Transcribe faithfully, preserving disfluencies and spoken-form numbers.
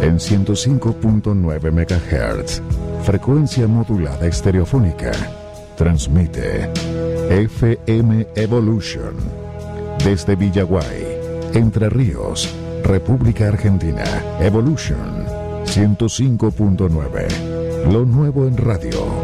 en ciento cinco punto nueve megahertz, frecuencia modulada estereofónica. Transmite F M Evolution desde Villaguay, Entre Ríos, República Argentina. Evolution ciento cinco punto nueve, lo nuevo en radio.